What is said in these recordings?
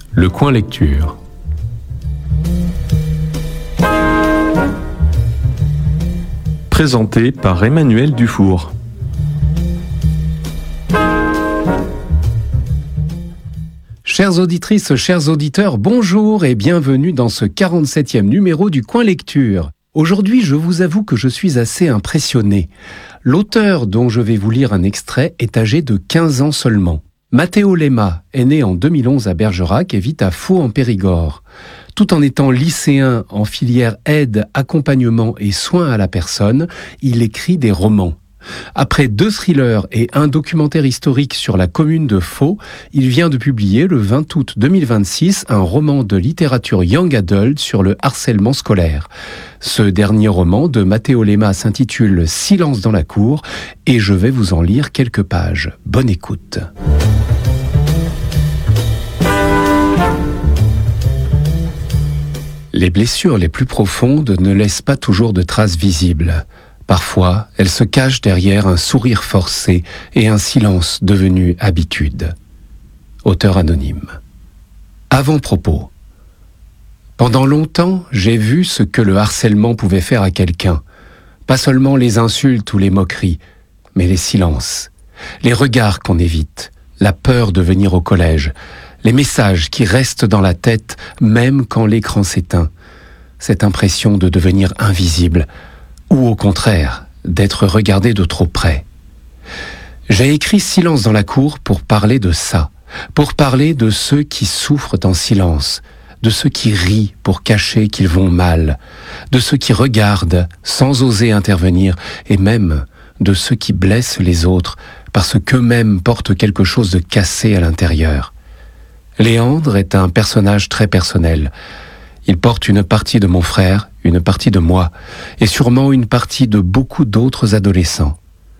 Le coin lecture. Présenté par Emmanuel Dufour. Chères auditrices, chers auditeurs, bonjour et bienvenue dans ce 47e numéro du Coin Lecture. Aujourd'hui, je vous avoue que je suis assez impressionné. L'auteur dont je vais vous lire un extrait est âgé de 15 ans seulement. Matteo Lema est né en 2011 à Bergerac et vit à Faux en Périgord. Tout en étant lycéen en filière aide, accompagnement et soins à la personne, il écrit des romans. Après 2 thrillers et un documentaire historique sur la commune de Faux, il vient de publier le 20 août 2026 un roman de littérature young adult sur le harcèlement scolaire. Ce dernier roman de Matteo Lema s'intitule « Silence dans la cour » et je vais vous en lire quelques pages. Bonne écoute. Les blessures les plus profondes ne laissent pas toujours de traces visibles. Parfois, elles se cachent derrière un sourire forcé et un silence devenu habitude. Auteur anonyme. Avant-propos. Pendant longtemps, j'ai vu ce que le harcèlement pouvait faire à quelqu'un. Pas seulement les insultes ou les moqueries, mais les silences, les regards qu'on évite, la peur de venir au collège, les messages qui restent dans la tête même quand l'écran s'éteint, cette impression de devenir invisible, ou au contraire, d'être regardé de trop près. J'ai écrit Silence dans la cour pour parler de ça, pour parler de ceux qui souffrent en silence, de ceux qui rient pour cacher qu'ils vont mal, de ceux qui regardent sans oser intervenir, et même de ceux qui blessent les autres parce qu'eux-mêmes portent quelque chose de cassé à l'intérieur. Léandre est un personnage très personnel. Il porte une partie de mon frère, une partie de moi, et sûrement une partie de beaucoup d'autres adolescents.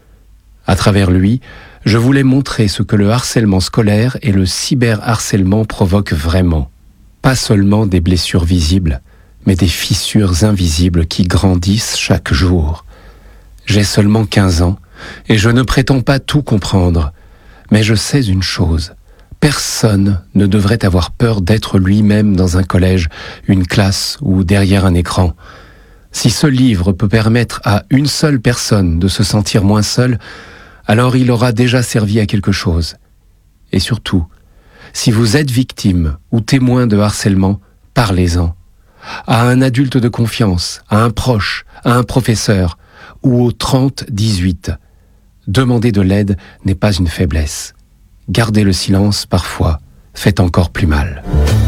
À travers lui, je voulais montrer ce que le harcèlement scolaire et le cyberharcèlement provoquent vraiment. Pas seulement des blessures visibles, mais des fissures invisibles qui grandissent chaque jour. J'ai seulement 15 ans, et je ne prétends pas tout comprendre, mais je sais une chose. Personne ne devrait avoir peur d'être lui-même dans un collège, une classe ou derrière un écran. Si ce livre peut permettre à une seule personne de se sentir moins seule, alors il aura déjà servi à quelque chose. Et surtout, si vous êtes victime ou témoin de harcèlement, parlez-en. À un adulte de confiance, à un proche, à un professeur ou au 30-18. Demander de l'aide n'est pas une faiblesse. Garder le silence, parfois, fait encore plus mal.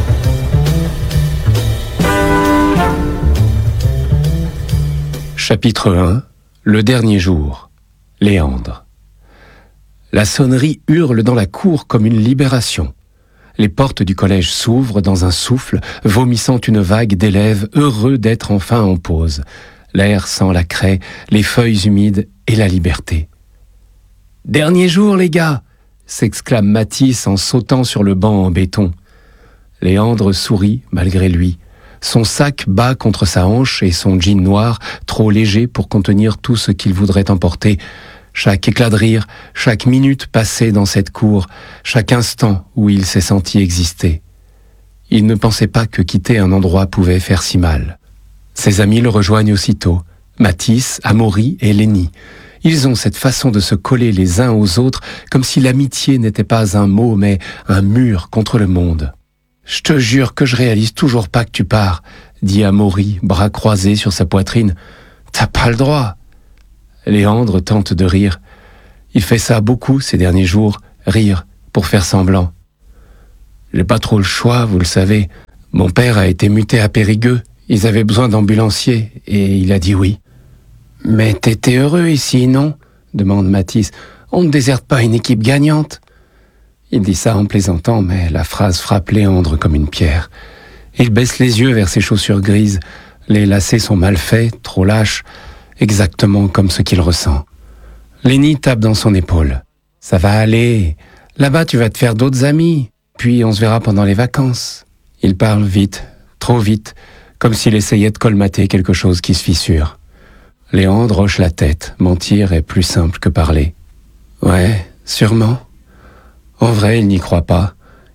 Chapitre 1. Le dernier jour. Léandre. La sonnerie hurle dans la cour comme une libération. Les portes du collège s'ouvrent dans un souffle, vomissant une vague d'élèves heureux d'être enfin en pause. L'air sent la craie, les feuilles humides et la liberté. « Dernier jour, les gars !» s'exclame Mathis en sautant sur le banc en béton. Léandre sourit malgré lui. Son sac bat contre sa hanche et son jean noir, trop léger pour contenir tout ce qu'il voudrait emporter. Chaque éclat de rire, chaque minute passée dans cette cour, chaque instant où il s'est senti exister. Il ne pensait pas que quitter un endroit pouvait faire si mal. Ses amis le rejoignent aussitôt, Mathis, Amaury et Lenny. Ils ont cette façon de se coller les uns aux autres comme si l'amitié n'était pas un mot mais un mur contre le monde. « Je te jure que je réalise toujours pas que tu pars », dit Amaury, bras croisés sur sa poitrine. « T'as pas le droit !» Léandre tente de rire. Il fait ça beaucoup ces derniers jours, rire pour faire semblant. « J'ai pas trop le choix, vous le savez. Mon père a été muté à Périgueux. Ils avaient besoin d'ambulanciers et il a dit oui. » « Mais t'étais heureux ici, non ?» demande Mathis. « On ne déserte pas une équipe gagnante ?» Il dit ça en plaisantant, mais la phrase frappe Léandre comme une pierre. Il baisse les yeux vers ses chaussures grises. Les lacets sont mal faits, trop lâches, exactement comme ce qu'il ressent. Lenny tape dans son épaule. « Ça va aller. Là-bas, tu vas te faire d'autres amis. Puis on se verra pendant les vacances. » Il parle vite, trop vite, comme s'il essayait de colmater quelque chose qui se fissure. Léandre hoche la tête. Mentir est plus simple que parler. Ouais, sûrement. En vrai, il n'y croit pas.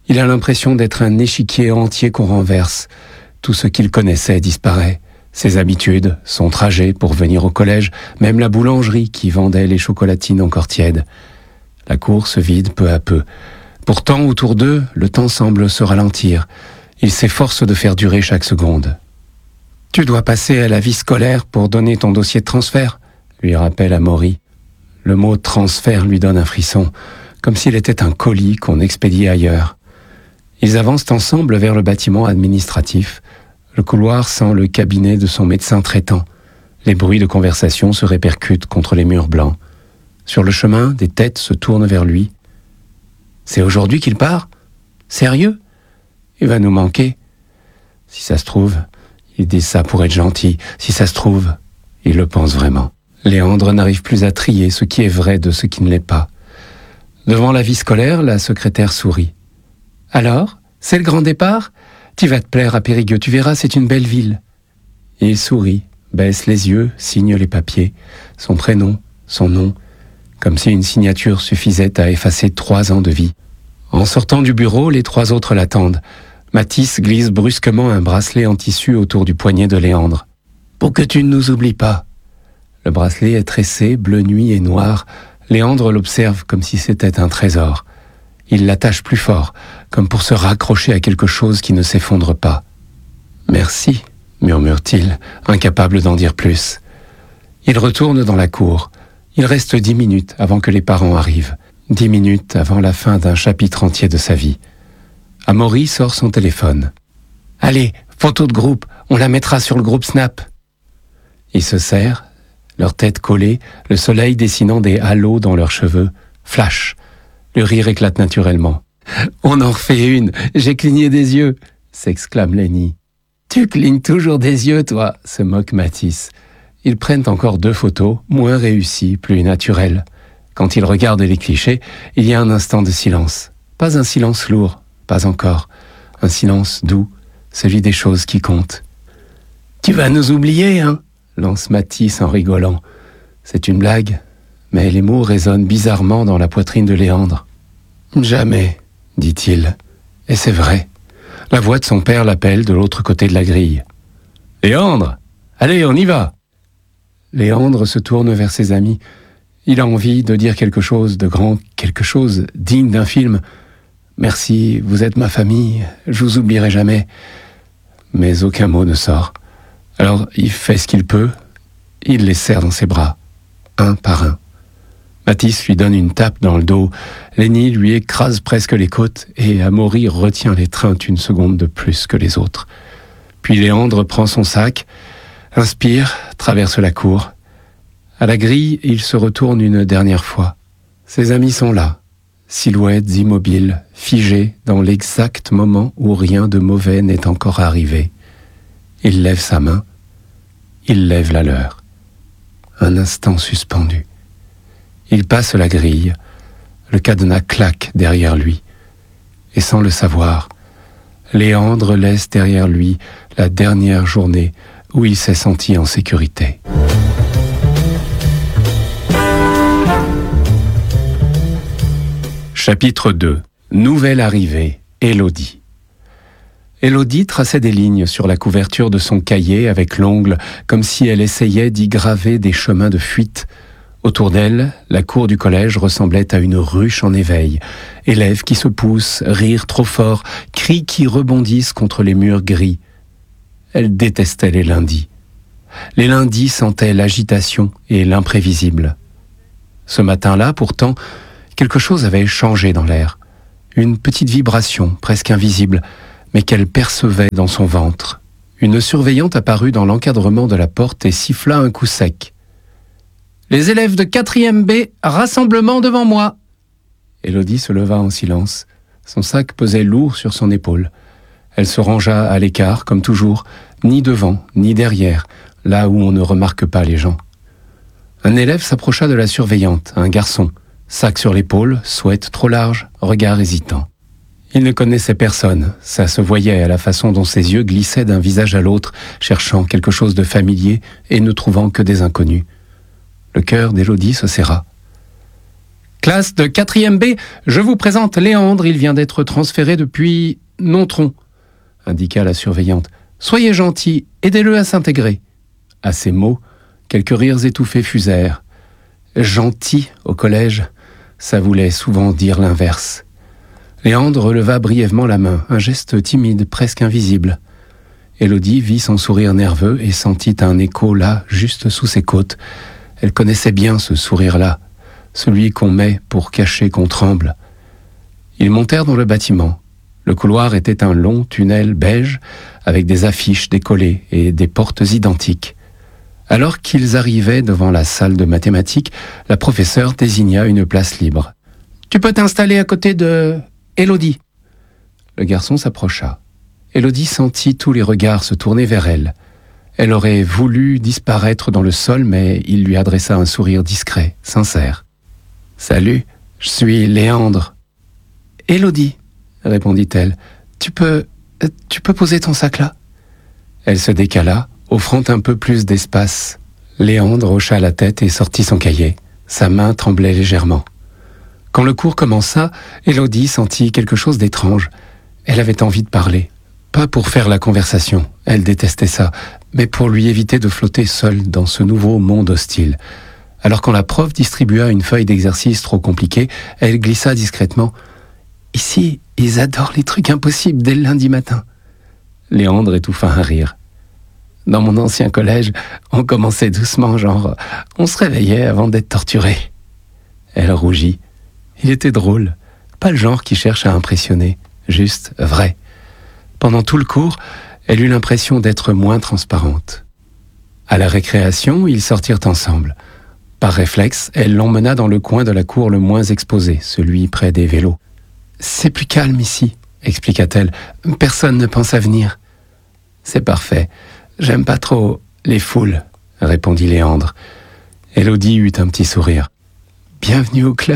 Il a l'impression d'être un échiquier entier qu'on renverse. Tout ce qu'il connaissait disparaît. Ses habitudes, son trajet pour venir au collège, même la boulangerie qui vendait les chocolatines encore tièdes. La cour se vide peu à peu. Pourtant, autour d'eux, le temps semble se ralentir. Il s'efforce de faire durer chaque seconde. « Tu dois passer à la vie scolaire pour donner ton dossier de transfert », lui rappelle Amaury. Le mot « transfert » lui donne un frisson, comme s'il était un colis qu'on expédiait ailleurs. Ils avancent ensemble vers le bâtiment administratif. Le couloir sent le cabinet de son médecin traitant. Les bruits de conversation se répercutent contre les murs blancs. Sur le chemin, des têtes se tournent vers lui. « C'est aujourd'hui qu'il part ? Sérieux ? Il va nous manquer. Si ça se trouve, il dit ça pour être gentil. Si ça se trouve, il le pense vraiment. » Léandre n'arrive plus à trier ce qui est vrai de ce qui ne l'est pas. Devant la vie scolaire, la secrétaire sourit. « Alors, c'est le grand départ ? Tu vas te plaire à Périgueux, tu verras, c'est une belle ville. » Il sourit, baisse les yeux, signe les papiers, son prénom, son nom, comme si une signature suffisait à effacer 3 ans de vie. En sortant du bureau, les 3 autres l'attendent. Mathis glisse brusquement un bracelet en tissu autour du poignet de Léandre. « Pour que tu ne nous oublies pas. » Le bracelet est tressé, bleu nuit et noir. Léandre l'observe comme si c'était un trésor. Il l'attache plus fort, comme pour se raccrocher à quelque chose qui ne s'effondre pas. « Merci », murmure-t-il, incapable d'en dire plus. Il retourne dans la cour. Il reste 10 minutes avant que les parents arrivent. 10 minutes avant la fin d'un chapitre entier de sa vie. Amaury sort son téléphone. « Allez, photo de groupe, on la mettra sur le groupe Snap. » Ils se serrent, leurs têtes collées, le soleil dessinant des halos dans leurs cheveux. Flash. Le rire éclate naturellement. « On en refait une, j'ai cligné des yeux !» s'exclame Lenny. « Tu clignes toujours des yeux, toi !» se moque Mathis. Ils prennent encore 2 photos, moins réussies, plus naturelles. Quand ils regardent les clichés, il y a un instant de silence. Pas un silence lourd, pas encore. Un silence doux, celui des choses qui comptent. « Tu vas nous oublier, hein ?» lance Mathis en rigolant. C'est une blague, mais les mots résonnent bizarrement dans la poitrine de Léandre. « Jamais, dit-il. Et c'est vrai. La voix de son père l'appelle de l'autre côté de la grille. « Léandre, allez, on y va !» Léandre se tourne vers ses amis. Il a envie de dire quelque chose de grand, quelque chose digne d'un film. « Merci, vous êtes ma famille, je vous oublierai jamais. » Mais aucun mot ne sort. Alors il fait ce qu'il peut, il les serre dans ses bras, un par un. Mathis lui donne une tape dans le dos, Lenny lui écrase presque les côtes et Amaury retient l'étreinte une seconde de plus que les autres. Puis Léandre prend son sac, inspire, traverse la cour. À la grille, il se retourne une dernière fois. Ses amis sont là, silhouettes immobiles, figées dans l'exact moment où rien de mauvais n'est encore arrivé. Il lève sa main, il lève la leur. Un instant suspendu. Il passe la grille, le cadenas claque derrière lui. Et sans le savoir, Léandre laisse derrière lui la dernière journée où il s'est senti en sécurité. Chapitre 2. Nouvelle arrivée, Élodie. Élodie traçait des lignes sur la couverture de son cahier avec l'ongle, comme si elle essayait d'y graver des chemins de fuite. Autour d'elle, la cour du collège ressemblait à une ruche en éveil. Élèves qui se poussent, rires trop fort, cris qui rebondissent contre les murs gris. Elle détestait les lundis. Les lundis sentaient l'agitation et l'imprévisible. Ce matin-là, pourtant, quelque chose avait changé dans l'air. Une petite vibration, presque invisible, mais qu'elle percevait dans son ventre. Une surveillante apparut dans l'encadrement de la porte et siffla un coup sec. « Les élèves de 4e B, rassemblement devant moi !» Élodie se leva en silence. Son sac pesait lourd sur son épaule. Elle se rangea à l'écart, comme toujours, ni devant, ni derrière, là où on ne remarque pas les gens. Un élève s'approcha de la surveillante, un garçon. Sac sur l'épaule, souette trop large, regard hésitant. Il ne connaissait personne, ça se voyait à la façon dont ses yeux glissaient d'un visage à l'autre, cherchant quelque chose de familier et ne trouvant que des inconnus. Le cœur d'Élodie se serra. « Classe de 4e B, je vous présente Léandre, il vient d'être transféré depuis Nontron, indiqua la surveillante. Soyez gentil, aidez-le à s'intégrer. À ces mots, quelques rires étouffés fusèrent. Gentil au collège, ça voulait souvent dire l'inverse. Léandre releva brièvement la main, un geste timide, presque invisible. Élodie vit son sourire nerveux et sentit un écho là, juste sous ses côtes. Elle connaissait bien ce sourire-là, celui qu'on met pour cacher qu'on tremble. Ils montèrent dans le bâtiment. Le couloir était un long tunnel beige avec des affiches décollées et des portes identiques. Alors qu'ils arrivaient devant la salle de mathématiques, la professeure désigna une place libre. « Tu peux t'installer à côté de Élodie. » Le garçon s'approcha. Élodie sentit tous les regards se tourner vers elle. Elle aurait voulu disparaître dans le sol, mais il lui adressa un sourire discret, sincère. « Salut, je suis Léandre. »« Élodie, » répondit-elle, « tu peux poser ton sac là ?» Elle se décala, offrant un peu plus d'espace. Léandre hocha la tête et sortit son cahier. Sa main tremblait légèrement. Quand le cours commença, Élodie sentit quelque chose d'étrange. Elle avait envie de parler. Pas pour faire la conversation, elle détestait ça, mais pour lui éviter de flotter seule dans ce nouveau monde hostile. Alors quand la prof distribua une feuille d'exercice trop compliquée, elle glissa discrètement. « Ici, ils adorent les trucs impossibles dès le lundi matin. » Léandre étouffa un rire. Dans mon ancien collège, on commençait doucement, genre, on se réveillait avant d'être torturé. Elle rougit. Il était drôle, pas le genre qui cherche à impressionner, juste vrai. Pendant tout le cours, elle eut l'impression d'être moins transparente. À la récréation, ils sortirent ensemble. Par réflexe, elle l'emmena dans le coin de la cour le moins exposé, celui près des vélos. « C'est plus calme ici, » expliqua-t-elle. « Personne ne pense à venir. »« C'est parfait. J'aime pas trop les foules, » répondit Léandre. Élodie eut un petit sourire. « Bienvenue au club. »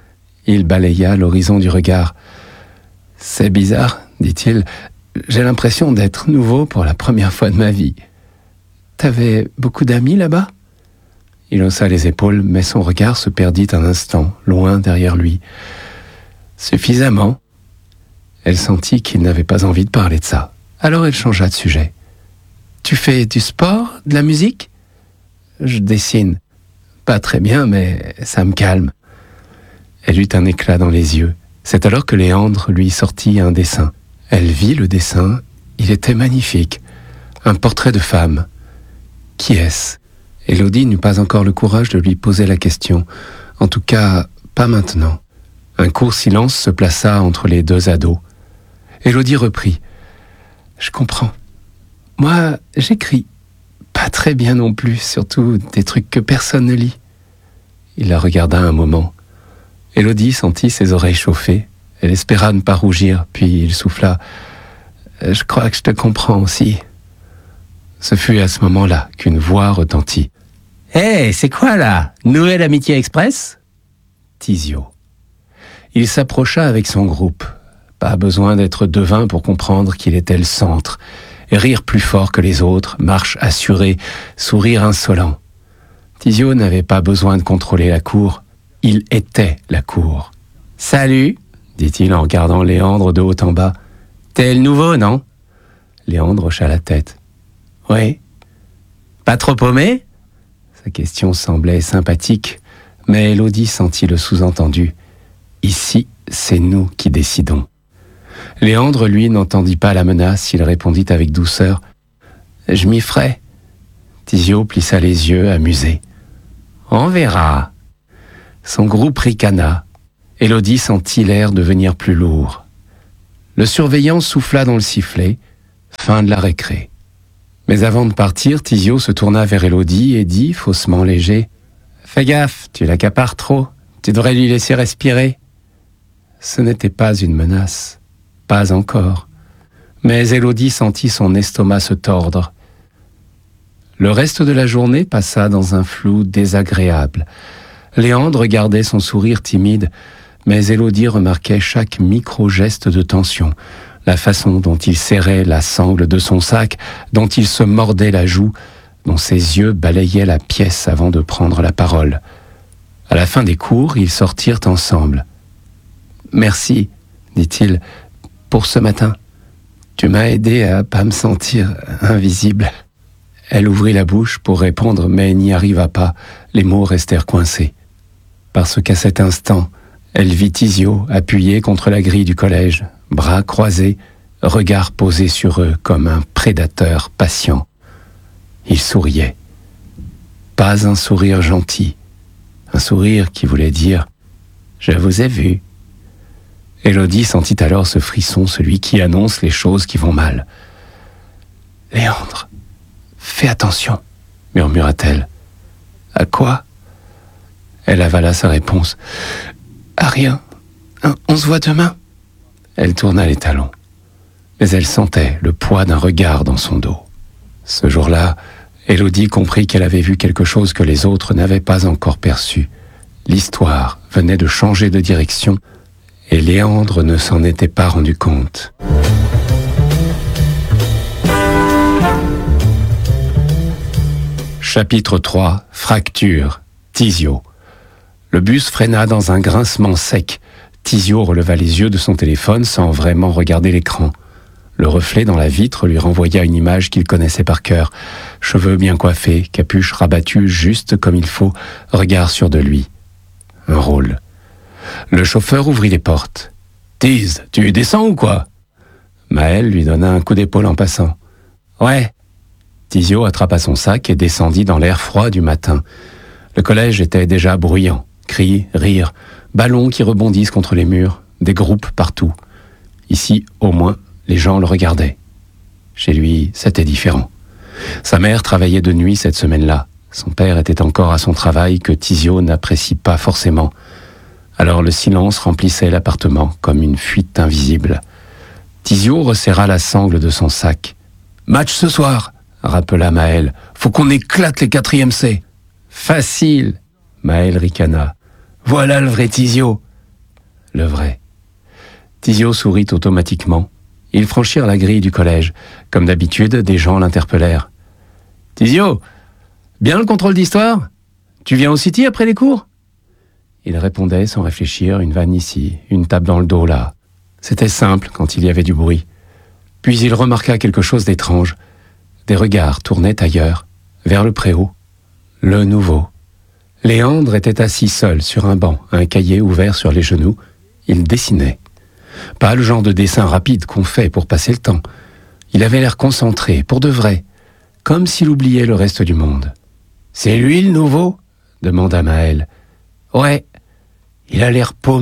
Il balaya l'horizon du regard. « C'est bizarre, » dit-il. « J'ai l'impression d'être nouveau pour la première fois de ma vie. T'avais beaucoup d'amis là-bas ?» Il haussa les épaules, mais son regard se perdit un instant, loin derrière lui. « Suffisamment. » Elle sentit qu'il n'avait pas envie de parler de ça. Alors elle changea de sujet. « Tu fais du sport, de la musique ?»« Je dessine. Pas très bien, mais ça me calme. » Elle eut un éclat dans les yeux. C'est alors que Léandre lui sortit un dessin. Elle vit le dessin. Il était magnifique. Un portrait de femme. Qui est-ce ? Élodie n'eut pas encore le courage de lui poser la question. En tout cas, pas maintenant. Un court silence se plaça entre les deux ados. Élodie reprit. « Je comprends. Moi, j'écris. Pas très bien non plus, surtout des trucs que personne ne lit. » Il la regarda un moment. Élodie sentit ses oreilles chauffer. Elle espéra ne pas rougir, puis il souffla. « Je crois que je te comprends aussi. » Ce fut à ce moment-là qu'une voix retentit. « Hé, c'est quoi là ? Nouvelle Amitié Express ?» Tizio. Il s'approcha avec son groupe. Pas besoin d'être devin pour comprendre qu'il était le centre. Rire plus fort que les autres, marche assurée, sourire insolent. Tizio n'avait pas besoin de contrôler la cour. Il était la cour. « Salut !» dit-il en regardant Léandre de haut en bas. « T'es le nouveau, non ?» Léandre hocha la tête. « Oui. »« Pas trop paumé ?» Sa question semblait sympathique, mais Élodie sentit le sous-entendu. « Ici, c'est nous qui décidons. » Léandre, lui, n'entendit pas la menace, il répondit avec douceur. « Je m'y ferai. » Tizio plissa les yeux, amusé. « On verra. » Son groupe ricana. Élodie sentit l'air devenir plus lourd. Le surveillant souffla dans le sifflet. Fin de la récré. Mais avant de partir, Tizio se tourna vers Élodie et dit, faussement léger, « Fais gaffe, tu l'accapares trop. Tu devrais lui laisser respirer. » Ce n'était pas une menace. Pas encore. Mais Élodie sentit son estomac se tordre. Le reste de la journée passa dans un flou désagréable. Léandre gardait son sourire timide, mais Élodie remarquait chaque micro-geste de tension, la façon dont il serrait la sangle de son sac, dont il se mordait la joue, dont ses yeux balayaient la pièce avant de prendre la parole. À la fin des cours, ils sortirent ensemble. « Merci, dit-il, pour ce matin. Tu m'as aidé à pas me sentir invisible. » Elle ouvrit la bouche pour répondre, mais n'y arriva pas. Les mots restèrent coincés. Parce qu'à cet instant, elle vit Tizio appuyé contre la grille du collège, bras croisés, regard posé sur eux comme un prédateur patient. Il souriait. Pas un sourire gentil, un sourire qui voulait dire « Je vous ai vu ». Élodie sentit alors ce frisson, celui qui annonce les choses qui vont mal. « Léandre, fais attention », murmura-t-elle. « À quoi ?» Elle avala sa réponse. « À rien. On se voit demain. » Elle tourna les talons. Mais elle sentait le poids d'un regard dans son dos. Ce jour-là, Élodie comprit qu'elle avait vu quelque chose que les autres n'avaient pas encore perçu. L'histoire venait de changer de direction et Léandre ne s'en était pas rendu compte. Chapitre 3. Fracture. Tizio. Le bus freina dans un grincement sec. Tizio releva les yeux de son téléphone sans vraiment regarder l'écran. Le reflet dans la vitre lui renvoya une image qu'il connaissait par cœur. Cheveux bien coiffés, capuche rabattue juste comme il faut, regard sûr de lui. Un rôle. Le chauffeur ouvrit les portes. « Tiz, tu descends ou quoi ?» Maël lui donna un coup d'épaule en passant. « Ouais. » Tizio attrapa son sac et descendit dans l'air froid du matin. Le collège était déjà bruyant. Cris, rires, ballons qui rebondissent contre les murs, des groupes partout. Ici, au moins, les gens le regardaient. Chez lui, c'était différent. Sa mère travaillait de nuit cette semaine-là. Son père était encore à son travail que Tizio n'apprécie pas forcément. Alors le silence remplissait l'appartement comme une fuite invisible. Tizio resserra la sangle de son sac. « Match ce soir !» rappela Maël. « Faut qu'on éclate les 4e C !»« Facile !» Maël ricana. « Voilà le vrai Tizio !» Le vrai. Tizio sourit automatiquement. Ils franchirent la grille du collège. Comme d'habitude, des gens l'interpellèrent. « Tizio, bien le contrôle d'histoire ? Tu viens au City après les cours ?» Il répondait sans réfléchir, une vanne ici, une tape dans le dos là. C'était simple quand il y avait du bruit. Puis il remarqua quelque chose d'étrange. Des regards tournaient ailleurs, vers le préau. Le nouveau. Léandre était assis seul sur un banc, un cahier ouvert sur les genoux. Il dessinait. Pas le genre de dessin rapide qu'on fait pour passer le temps. Il avait l'air concentré, pour de vrai, comme s'il oubliait le reste du monde. « C'est lui le nouveau ?» demanda Maël. « Ouais, il a l'air paumé. »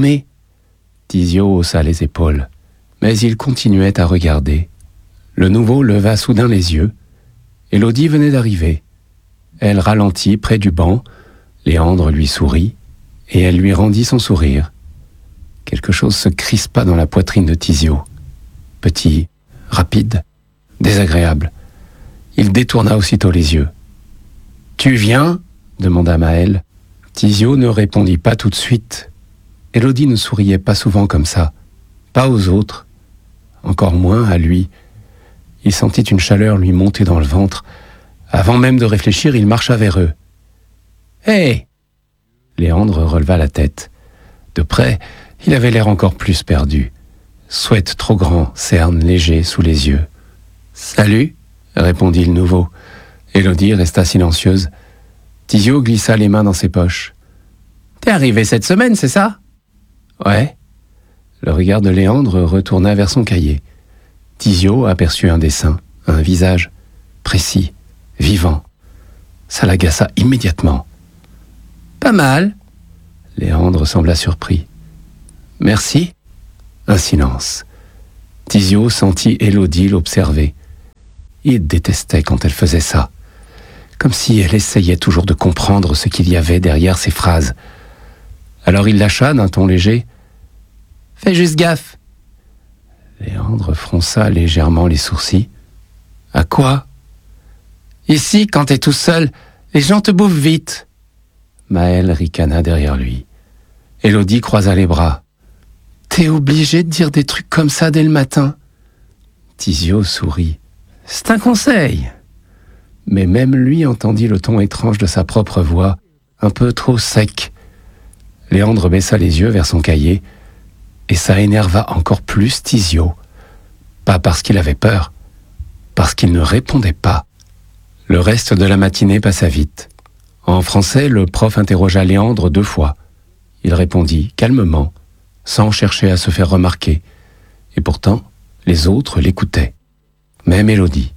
Tizio haussa les épaules, mais il continuait à regarder. Le nouveau leva soudain les yeux. Élodie venait d'arriver. Elle ralentit près du banc. Léandre lui sourit, et elle lui rendit son sourire. Quelque chose se crispa dans la poitrine de Tizio. Petit, rapide, désagréable. Il détourna aussitôt les yeux. « Tu viens ?» demanda Maël. Tizio ne répondit pas tout de suite. Élodie ne souriait pas souvent comme ça. Pas aux autres. Encore moins à lui. Il sentit une chaleur lui monter dans le ventre. Avant même de réfléchir, il marcha vers eux. « Hé !» Léandre releva la tête. De près, il avait l'air encore plus perdu. Souhait trop grand, cerne léger sous les yeux. « Salut !» répondit le nouveau. Élodie resta silencieuse. Tizio glissa les mains dans ses poches. « T'es arrivé cette semaine, c'est ça ?»« Ouais. » Le regard de Léandre retourna vers son cahier. Tizio aperçut un dessin, un visage, précis, vivant. Ça l'agaça immédiatement. « Pas mal !» Léandre sembla surpris. « Merci ?» Un silence. Tizio sentit Élodie l'observer. Il détestait quand elle faisait ça. Comme si elle essayait toujours de comprendre ce qu'il y avait derrière ses phrases. Alors il lâcha d'un ton léger. « Fais juste gaffe !» Léandre fronça légèrement les sourcils. « À quoi ?»« Ici, quand t'es tout seul, les gens te bouffent vite. » Maël ricana derrière lui. Élodie croisa les bras. « T'es obligé de dire des trucs comme ça dès le matin ?» Tizio sourit. « C'est un conseil !» Mais même lui entendit le ton étrange de sa propre voix, un peu trop sec. Léandre baissa les yeux vers son cahier, et ça énerva encore plus Tizio. Pas parce qu'il avait peur, parce qu'il ne répondait pas. Le reste de la matinée passa vite. En français, le prof interrogea Léandre 2 fois. Il répondit calmement, sans chercher à se faire remarquer. Et pourtant, les autres l'écoutaient. Même Élodie.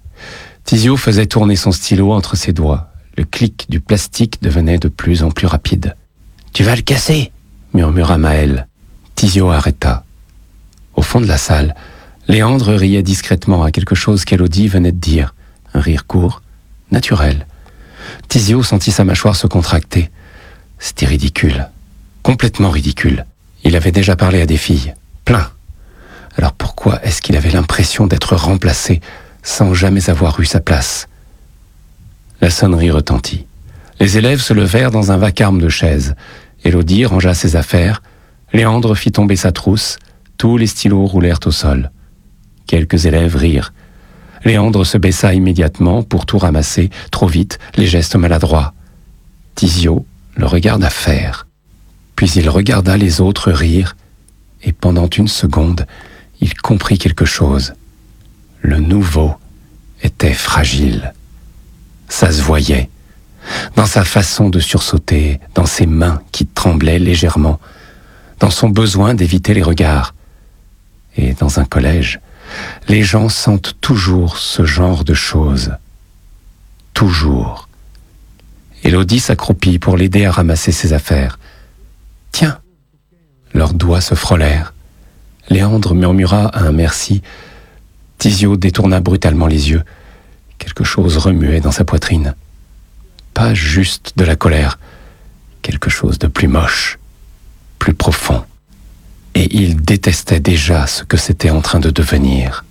Tizio faisait tourner son stylo entre ses doigts. Le clic du plastique devenait de plus en plus rapide. « Tu vas le casser !» murmura Maël. Tizio arrêta. Au fond de la salle, Léandre riait discrètement à quelque chose qu'Élodie venait de dire. Un rire court, naturel. Tizio sentit sa mâchoire se contracter. C'était ridicule. Complètement ridicule. Il avait déjà parlé à des filles. Plein. Alors pourquoi est-ce qu'il avait l'impression d'être remplacé sans jamais avoir eu sa place ? La sonnerie retentit. Les élèves se levèrent dans un vacarme de chaises. Élodie rangea ses affaires. Léandre fit tomber sa trousse. Tous les stylos roulèrent au sol. Quelques élèves rirent. Léandre se baissa immédiatement pour tout ramasser, trop vite, les gestes maladroits. Tizio le regarda faire. Puis il regarda les autres rire, et pendant une seconde, il comprit quelque chose. Le nouveau était fragile. Ça se voyait. Dans sa façon de sursauter, dans ses mains qui tremblaient légèrement, dans son besoin d'éviter les regards. Et dans un collège, les gens sentent toujours ce genre de choses. Toujours. Élodie s'accroupit pour l'aider à ramasser ses affaires. « Tiens !» Leurs doigts se frôlèrent. Léandre murmura un merci. Tizio détourna brutalement les yeux. Quelque chose remuait dans sa poitrine. Pas juste de la colère. Quelque chose de plus moche, plus profond. Et il détestait déjà ce que c'était en train de devenir.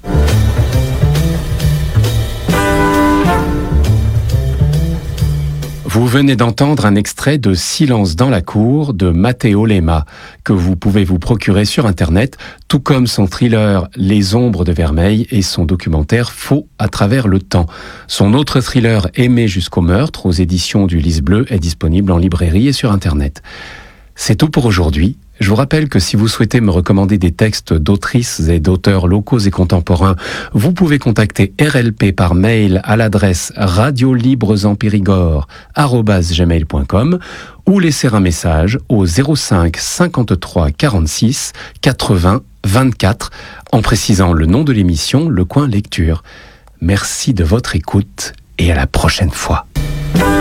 Vous venez d'entendre un extrait de Silence dans la cour de Matteo Lema, que vous pouvez vous procurer sur Internet, tout comme son thriller Les ombres de vermeil et son documentaire Faux à travers le temps. Son autre thriller Aimé jusqu'au meurtre, aux éditions du Lys Bleu, est disponible en librairie et sur Internet. C'est tout pour aujourd'hui. Je vous rappelle que si vous souhaitez me recommander des textes d'autrices et d'auteurs locaux et contemporains, vous pouvez contacter RLP par mail à l'adresse radiolibresenpérigord@gmail.com ou laisser un message au 05 53 46 80 24 en précisant le nom de l'émission, Le Coin Lecture. Merci de votre écoute et à la prochaine fois.